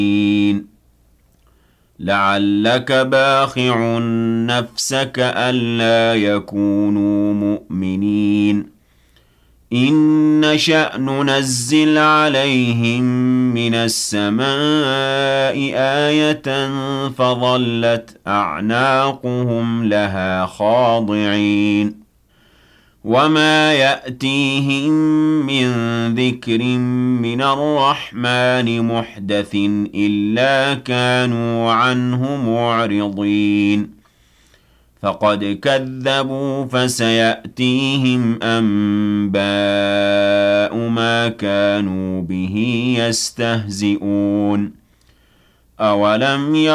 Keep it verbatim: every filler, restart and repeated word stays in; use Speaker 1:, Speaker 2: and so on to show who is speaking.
Speaker 1: لعلك باخع نفسك ألا يكونوا مؤمنين إن نشأ ننزل عليهم من السماء آية فظلت أعناقهم لها خاضعين وما يأتيهم من ذكر من الرحمن محدث إلا كانوا عنه معرضين فقد كذبوا فسيأتيهم أنباء ما كانوا به يستهزئون أولم